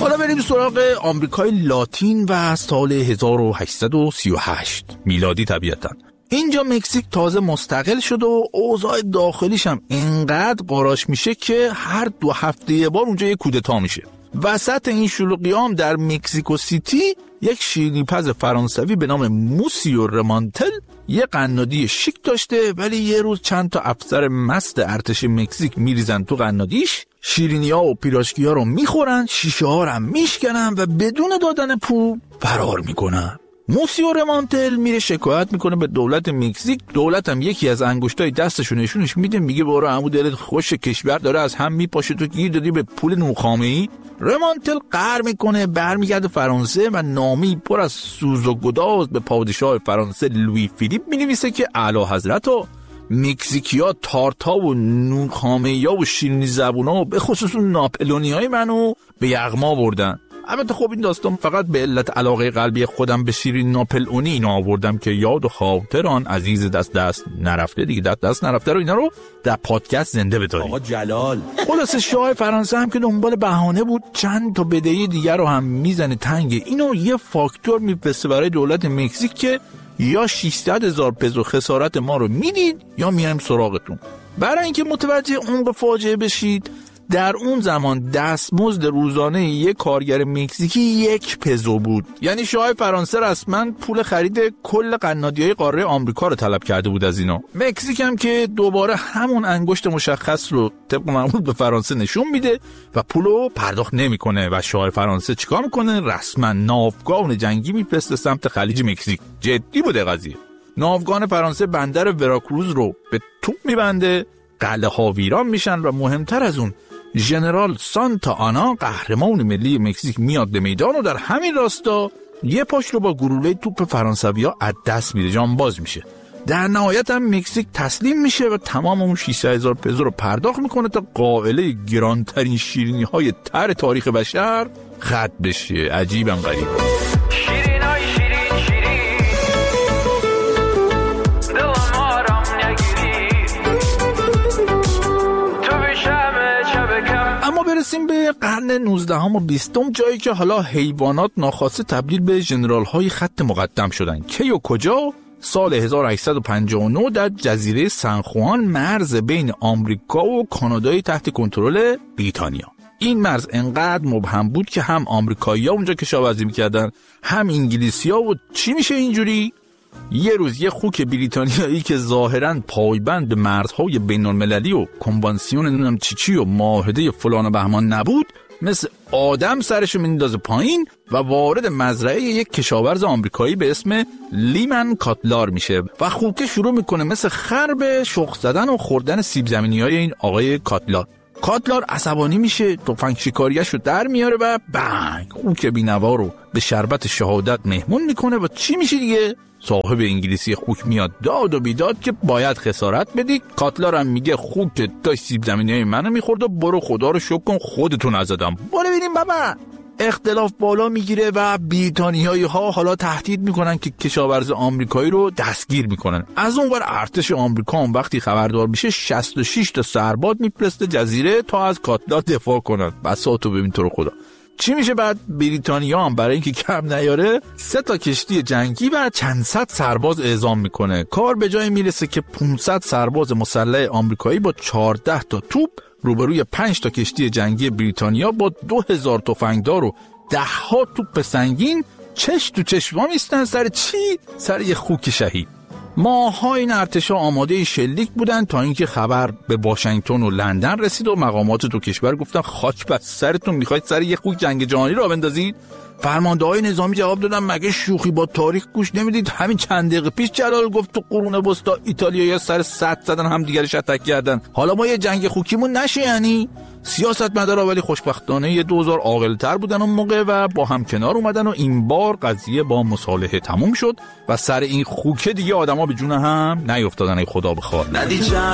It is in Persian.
حالا بریم سراغ آمریکای لاتین و سال 1838 میلادی. طبیعتاً اینجا مکزیک تازه مستقل شد و اوضاع داخلیش هم اینقدر قاراش میشه که هر 2 هفته یه بار اونجا یه کودتا میشه. وسط این شلوغیام در مکزیکو سیتی یک شیرینی‌پز فرانسوی به نام موسیو رمانتل یه قنادی شیک داشته، ولی یه روز چند تا افسر مست ارتش مکزیک میریزن تو قنادیش، شیرینی‌ها و پیراشکی‌ها رو میخورن، شیشه ها رو هم میشکنن و بدون دادن پول فرار میکنن. موسیو رمانتل میره شکایت میکنه به دولت مکزیک. دولت هم یکی از انگشتای دستشو نشونش میده، میگه برو عمو دلت خوش، کشور داره از هم میپاشه، تو گیر دادی به پول نوخامه‌ای. رمانتل قهر میکنه، برمیگرده فرانسه و نامی پر از سوز و گداز به پادشاه فرانسه لویی فیلیپ مینویسه که اعلی حضرت و مکزیکیا تارتا و نوخامه‌یا و شیرینی زبونا و به خصوص ناپلونیای منو به یغما بردن. البته خب این داستان فقط به علت علاقه قلبی خودم به شیرین ناپلئونی اینو آوردم که یاد و خاطر آن عزیز دست نرفته دیگه، دست نرفته رو اینا رو در پادکست زنده بداریم. آقا جلال خلاص شاه فرانسه هم که دنبال بهانه بود چند تا بدهی دیگر رو هم میزنه تنگ. اینو یه فاکتور میفرسته برای دولت مکزیک که یا 600,000 پزو خسارت ما رو میدید یا میایم سراغتون. برای اینکه متوجه اون به فاجعه بشید، در اون زمان دستمزد روزانه یک کارگر مکزیکی 1 پزو بود. یعنی شاه فرانسه رسما پول خرید کل قنادیای قاره آمریکا رو طلب کرده بود از اینا. مکزیک هم که دوباره همون انگشت مشخص رو طبق معمول به فرانسه نشون میده و پولو پرداخت نمیکنه و شاه فرانسه چیکار میکنه؟ رسما ناوگان جنگی میفرسته سمت خلیج مکزیک. جدی بوده قضیه. ناوگان فرانسه بندر وراکروز رو به توپ میبنده، قلعه ها ویران میشن و مهمتر از اون ژنرال سانتا آنا قهرمان ملی مکزیک میاد به میدان و در همین راستا یه پاش رو با گلوله توپ فرانسوی‌ها از دست میده، جانباز میشه. در نهایت هم مکزیک تسلیم میشه و تمام اون 600,000 پزو رو پرداخت میکنه تا قائله گرانترین شیرینی‌های تر تاریخ بشر ختم بشه. عجیبم غریب. برسیم به قرن 19 و 20، جایی که حالا حیوانات ناخواسته تبدیل به ژنرال های خط مقدم شدن. کی و کجا؟ سال 1859 در جزیره سن خوان، مرز بین آمریکا و کانادای تحت کنترل بریتانیا. این مرز انقدر مبهم بود که هم آمریکایی‌ها اونجا کشاورزی می‌کردن هم انگلیسی‌ها. و چی میشه اینجوری؟ یه روز یه خوک بریتانیایی که ظاهراً پایبند به مرزهای بین‌المللی و کنوانسیون نمیدونم چی و معاهده فلان و بهمان نبود، مثل آدم سرشو میندازه پایین و وارد مزرعه یک کشاورز آمریکایی به اسم لیمن کاتلار میشه و خوکه شروع میکنه مثل خر به شخ زدن و خوردن سیب زمینی‌های این آقای کاتلار. کاتلار عصبانی میشه، تفنگ شکاریاشو در میاره و بنگ خوک بینوا رو به شربت شهادت مهمون میکنه. و چی میشه دیگه؟ صاحب انگلیسی خوک میاد داد و بیداد که باید خسارت بدی. کاتلار هم میگه خوک داشت سیب زمینی‌های منو میخورد و برو خدا رو شکر کن خودتون نزدم. برو ببینیم بابا. اختلاف بالا میگیره و بریتانیایی‌ها حالا تهدید میکنن که کشاورز آمریکایی رو دستگیر میکنن. از اون ور ارتش آمریکا هم وقتی خبردار میشه 66 تا سرباز میفرسته جزیره تا از کاتلار دفاع کنن. بساطو ببین تو رو خدا. چی میشه بعد؟ بریتانیا هم برای اینکه کم نیاره 3 تا کشتی جنگی و چند صد سرباز اعزام میکنه. کار به جای میرسه که 500 سرباز مسلح آمریکایی با 14 تا توپ روبروی 5 تا کشتی جنگی بریتانیا با 2000 تفنگدار و 10 توپ سنگین چش تو چشم میستن. سر چی؟ سر یه خوک شهید. ماها این ارتشا آماده شلیک بودن تا اینکه خبر به واشنگتن و لندن رسید و مقامات دو کشور گفتن خاک بر سرتون، میخواید سر یه خوک جنگ جهانی را بندازید؟ فرمانده‌های نظامی جواب دادن مگه شوخی با تاریخ گوش نمیدید؟ همین چند دقیقه پیش جلال گفت تو قرون وسطا ایتالیایی‌ها سر 100 زدن هم دیگه شتک کردن، حالا ما یه جنگ خوکیمون نشه؟ یعنی سیاستمدارا ولی خوشبختانه یه 2000 عاقل‌تر بودن اون موقع و با هم کنار اومدن و این بار قضیه با مصالحه تموم شد و سر این خوکه دیگه آدما به جون هم نیافتادن. ای خدا بخواد.